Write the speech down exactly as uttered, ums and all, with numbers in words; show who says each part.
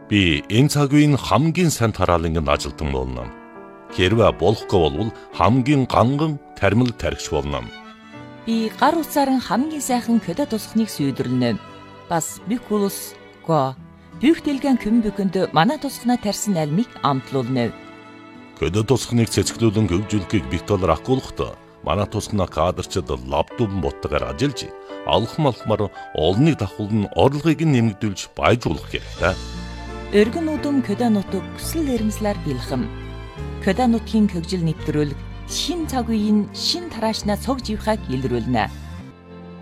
Speaker 1: Би энэ цаг үеийн хамгийн сайн тараалангийн ажилтан болно. Хэрвээ болохгүй бол хамгийн ганган тармил тархич болно.
Speaker 2: Би гар утсаар хамгийн сайхан көдө тусахныг сүйдэрлэнэ. Бас бикулус го бүгдэлгэн көмбөкөнд манай тусахнаа тарьсан альмыг амтлуулна.
Speaker 1: Көдө тусахныг цэцгэлүүлэн хөгжүүлэхийг бит толор ахгуулахдаа манай тусахнаа кадрчид лаптопн боттогоор ажиллаж алхам алхмаар олныг давхуулн орлогыг нэмэгдүүлж баяжуулах хэрэгтэй.
Speaker 2: Өргөн үдэм көдө нутаг хүсэл эрмслэр бэлхэм. Көдө нутгийн хөгжил нэвтрүүлэг шин цаг үеийн шин тараашнаа цог живхаг илрүүлнэ.